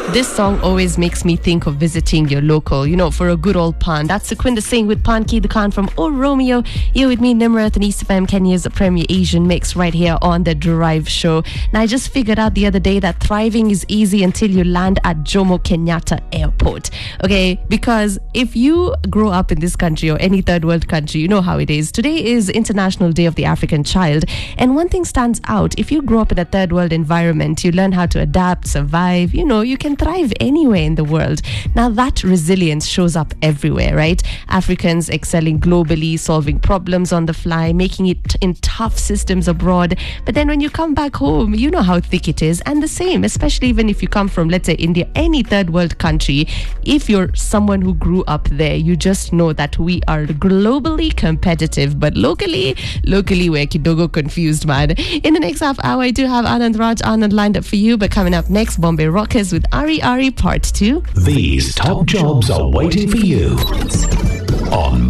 This song always makes me think of visiting your local, for a good old pan. That's Sequinda Singh with Pan Ki Dukan from Oh Romeo. You're with me, Nimrath, and East FM, Kenya's premier Asian mix right here on The Drive Show. Now, I just figured out the other day that thriving is easy until you land at Jomo Kenyatta Airport. Okay, because if you grow up in this country or any third world country, you know how it is. Today is International Day of the African Child. And one thing stands out. If you grow up in a third world environment, you learn how to adapt, survive. You can thrive anywhere in the world. Now, that resilience shows up everywhere, right? Africans excelling globally, solving problems on the fly, making it in tough systems abroad. But then when you come back home, you know how thick it is. And the same, especially even if you come from, let's say, India, any third world country, if you're someone who grew up there, you just know that we are globally competitive. But locally, we're kidogo confused, man. In the next half hour, I do have Anand Raj Anand lined up for you. But coming up next, Bombay Rockers with Ari Ari Part 2. These top jobs are waiting for you on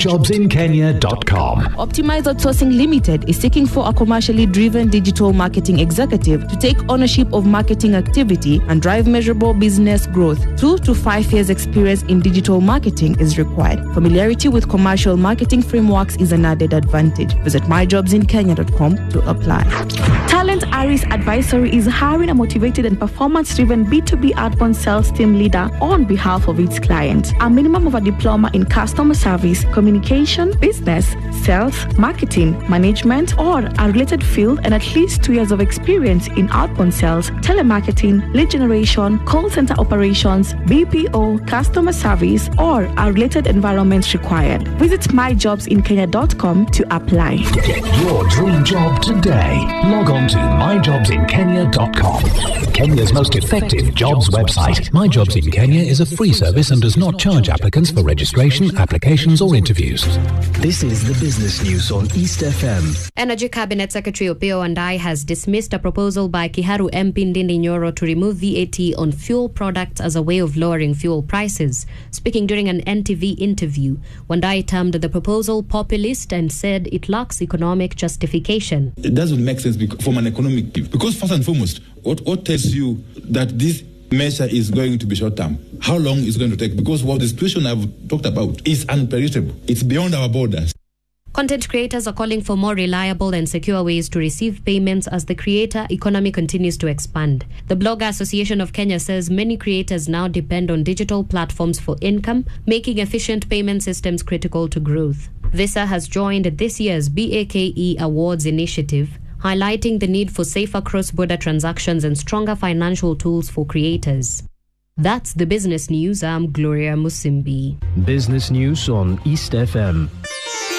myjobsinkenya.com. Optimize Outsourcing Limited is seeking for a commercially driven digital marketing executive to take ownership of marketing activity and drive measurable business growth. 2 to 5 years experience in digital marketing is required. Familiarity with commercial marketing frameworks is an added advantage. Visit myjobsinkenya.com to apply. Talent Aris Advisory is hiring a motivated and performance-driven B2B outbound sales team leader on behalf of its clients. A minimum of a diploma in customer service, communication, business, sales, marketing, management, or a related field, and at least 2 years of experience in outbound sales, telemarketing, lead generation, call center operations, BPO, customer service, or a related environment required. Visit myjobsinkenya.com to apply. Get your dream job today. Log on to myjobsinkenya.com. Kenya's most effective jobs website. My Jobs in Kenya is a free service and does not charge applicants for registration, applications or interviews. This is the business news on East FM. Energy Cabinet Secretary Opiyo Wandayi has dismissed a proposal by Kiharu MP Ndindi Nyoro to remove VAT on fuel products as a way of lowering fuel prices. Speaking during an NTV interview, Wandayi termed the proposal populist and said it lacks economic justification. It doesn't make sense from an economic view. Because first and foremost, what tells you that this measure is going to be short term? How long is it going to take? Because what the situation I've talked about is unpredictable. It's beyond our borders. Content creators are calling for more reliable and secure ways to receive payments as the creator economy continues to expand. The Blogger Association of Kenya says many creators now depend on digital platforms for income, making efficient payment systems critical to growth. Visa has joined this year's BAKE Awards initiative, highlighting the need for safer cross-border transactions and stronger financial tools for creators. That's the business news. I'm Gloria Musimbi. Business news on East FM.